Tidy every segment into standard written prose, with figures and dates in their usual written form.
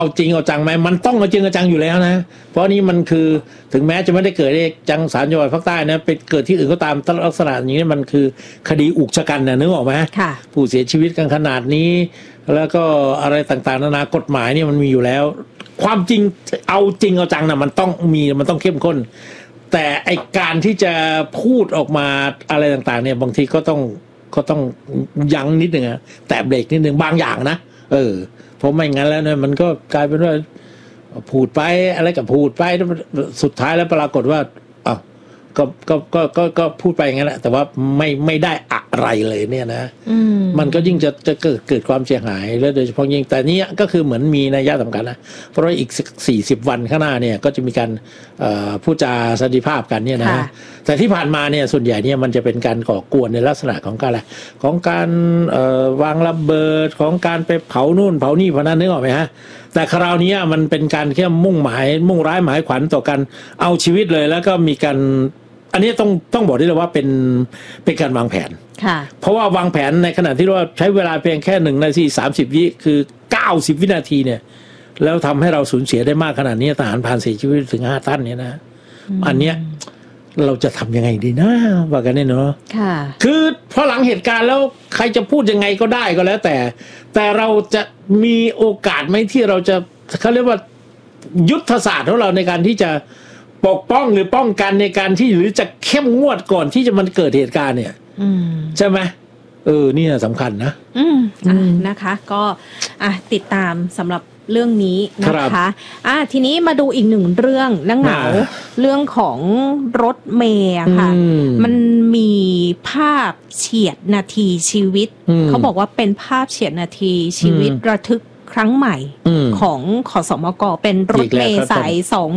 เอาจริงเอาจังไหมมันต้องเอาจริงเอาจังอยู่แล้วนะเพราะนี้มันคือถึงแม้จะไม่ได้เกิดในจัง3 จังหวัดภาคใต้นะไปเกิดที่อื่นก็ตามลักษณะอย่างนี้มันคือคดีอุกชะกันนะนึกออกไหมผู้เสียชีวิตกันขนาดนี้แล้วก็อะไรต่างๆนานากฎหมายนี่มันมีอยู่แล้วความจริงเอาจริงเอาจังนะมันต้องมีมันต้องเข้มข้นแต่ไอการที่จะพูดออกมาอะไรต่างๆเนี่ยบางทีก็ต้องยั้งนิดนึงอะแต่เบรกนิดนึงบางอย่างนะเพราะไม่งั้นแล้วเนี่ยมันก็กลายเป็นว่าพูดไปอะไรกับพูดไปสุดท้ายแล้วปรากฏว่าอ้าวก็พูดไปอย่างนั้นแหละแต่ว่าไม่ได้อะไรเลยเนี่ยนะมันก็ยิ่งจะเกิดความเสียหายแล้วโดยเฉพาะยิ่งแต่นี้ก็คือเหมือนมีนัยยะสำคัญนะเพราะว่าอีก40 วันข้างหน้าเนี่ยก็จะมีการพูดจาสันติภาพกันเนี่ยนะแต่ที่ผ่านมาเนี่ยส่วนใหญ่เนี่ยมันจะเป็นการก่อกวนในลักษณะของการอะไรของการวางระเบิดของการไปเผานู่นเผานี่เพราะนั้นนึกออกไหมฮะแต่คราวนี้มันเป็นการแค่มุ่งร้ายหมายขวัญต่อกันเอาชีวิตเลยแล้วก็มีการอันนี้ต้องบอกได้เลยว่าเป็นการวางแผนเพราะว่าวางแผนในขณะที่ว่าใช้เวลาเพียงแค่1 นาที 30 วิคือ90 วินาทีเนี่ยแล้วทำให้เราสูญเสียได้มากขนาดนี้ทหารพรานเสียชีวิตถึง5 ท่านเนี่ยนะอันเนี้ยเราจะทำยังไงดีนะว่ากันเนี่ยเนาะคือพอหลังเหตุการณ์แล้วใครจะพูดยังไงก็ได้ก็แล้วแต่เราจะมีโอกาสไหมที่เราจะเขาเรียกว่ายุทธศาสตร์ของเราในการที่จะปกป้องหรือป้องกันในการที่หรือจะเข้มงวดก่อนที่จะมันเกิดเหตุการณ์เนี่ยใช่ไหมนี่สำคัญนะนะคะก็ติดตามสำหรับเรื่องนี้นะคะทีนี้มาดูอีก1เรื่องนังเหงาเรื่องของรถเมล์ค่ะมันมีภาพเฉียดนาทีชีวิตเขาบอกว่าเป็นภาพเฉียดนาทีชีวิตระทึกครั้งใหม่ของขสมกเป็นรถเมล์สาย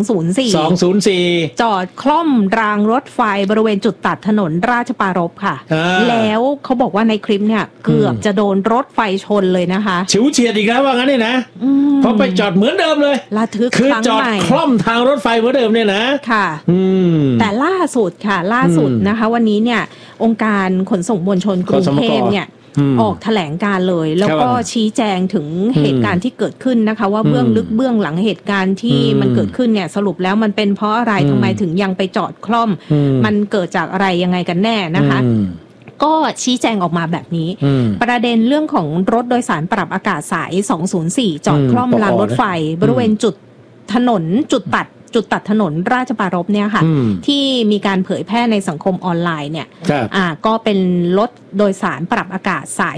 204จอดคล่อมรางรถไฟบริเวณจุดตัดถนนราชปรารภค่ะแล้วเขาบอกว่าในคลิปเนี่ยเกือบจะโดนรถไฟชนเลยนะคะฉิวเฉียดอีกแล้วว่างั้นเนี่ยนะเพราะไปจอดเหมือนเดิมเลยระทึกครั้งใหม่คือจอดคล่อมทางรถไฟเหมือนเดิมเนี่ยนะค่ะแต่ล่าสุดนะคะวันนี้เนี่ยองค์การขนส่งมวลชนกรุงเทพเนี่ยออกแถลงการเลยแล้วก็ชี้แจงถึงเหตุการณ์ที่เกิดขึ้นนะคะว่าเบื้องลึกเบื้องหลังเหตุการณ์ที่มันเกิดขึ้นเนี่ยสรุปแล้วมันเป็นเพราะอะไรทำไมถึงยังไปจอดคล่อมมันเกิดจากอะไรยังไงกันแน่นะคะก็ชี้แจงออกมาแบบนี้ประเด็นเรื่องของรถโดยสารปรับอากาศสาย204จอดคล่อมรางรถไฟบริเวณจุดถนนจุดตัดถนนราชปรารภเนี่ยค่ะที่มีการเผยแพร่ในสังคมออนไลน์เนี่ยก็เป็นรถโดยสารปรับอากาศสาย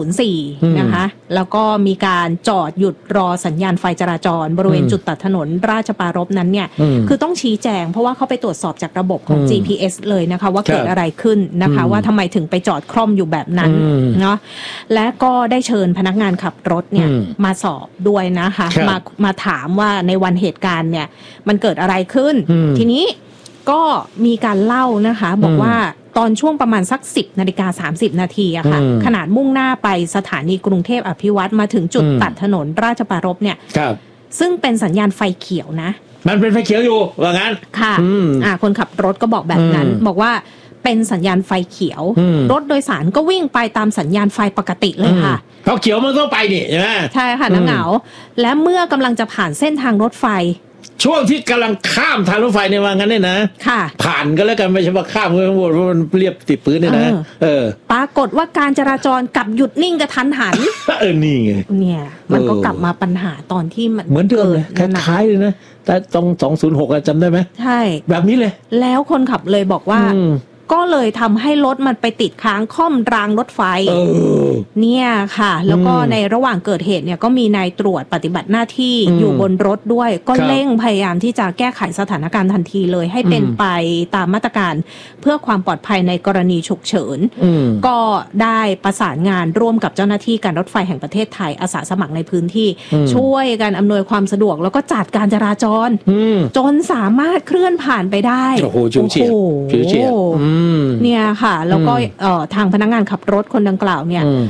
204นะคะแล้วก็มีการจอดหยุดรอสัญญาณไฟจราจรบริเวณจุดตัดถนนราชปรารภนั้นเนี่ยคือต้องชี้แจงเพราะว่าเขาไปตรวจสอบจากระบบของ GPS เลยนะคะว่าเกิดอะไรขึ้นนะคะว่าทำไมถึงไปจอดคล่อมอยู่แบบนั้นเนาะและก็ได้เชิญพนักงานขับรถเนี่ยมาสอบด้วยนะคะมาถามว่าในวันเหตุการณ์เนี่ยมันเกิดอะไรขึ้นทีนี้ก็มีการเล่านะคะบอกว่าตอนช่วงประมาณสัก 10:30 นาทีอะค่ะขนาดมุ่งหน้าไปสถานีกรุงเทพอภิวัตรมาถึงจุดตัดถนนราชปรารภเนี่ยซึ่งเป็นสัญญาณไฟเขียวนะมันเป็นไฟเขียวอยู่ว่างั้นค่ะคนขับรถก็บอกแบบนั้นบอกว่าเป็นสัญญาณไฟเขียวรถโดยสารก็วิ่งไปตามสัญญาณไฟปกติเลยค่ะเพราะเขียวมันต้องไปนี่ใช่ไหมใช่ค่ะนังเหงาและเมื่อกำลังจะผ่านเส้นทางรถไฟช่วงที่กำลังข้ามทางรถไฟในว่างั้นเนี่ยนะผ่านก็แล้วกันไม่ใช่ว่าข้ามเพราะมันเรียบติดพื้นเนี่ยนะปรากฏว่าการจราจรกลับหยุดนิ่งกระทันหันนี่ไงเนี่ยมันก็กลับมาปัญหาตอนที่มันเหมือนเดิมเลยคล้ายๆเลยนะแต่ตรง206จำได้ไหมใช่แบบนี้เลยแล้วคนขับเลยบอกว่าก็เลยทำให้รถมันไปติดค้างค่อมรางรถไฟเนี่ยค่ะแล้วก็ในระหว่างเกิดเหตุเนี่ยก็มีนายตรวจปฏิบัติหน้าที่อยู่บนรถด้วยก็เร่งพยายามที่จะแก้ไขสถานการณ์ทันทีเลยให้เป็นไปตามมาตรการเพื่อความปลอดภัยในกรณีฉุกเฉินก็ได้ประสานงานร่วมกับเจ้าหน้าที่การรถไฟแห่งประเทศไทยอาสาสมัครในพื้นที่ช่วยกันอำนวยความสะดวกแล้วก็จัดการจราจรจนสามารถเคลื่อนผ่านไปได้โอ้โหชิวเฉียดเนี่ยค่ะแล้วก็ทางพนักงานขับรถคนดังกล่าวเนี่ย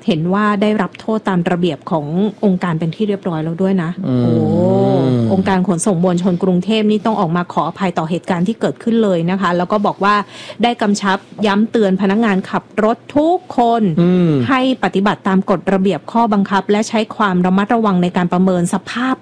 เห็นว่าได้รับโทษตามระเบียบขององค์การเป็นที่เรียบร้อยแล้วด้วยนะองค์การขนส่งมวลชนกรุงเทพนี่ต้องออกมาขออภัยต่อเหตุการณ์ที่เกิดขึ้นเลยนะคะแล้วก็บอกว่าได้กำชับย้ำเตือนพนักงานขับรถทุกคนให้ปฏิบัติตามกฎระเบียบข้อบังคับและใช้ความระมัดระวังในการประเมินสภาพ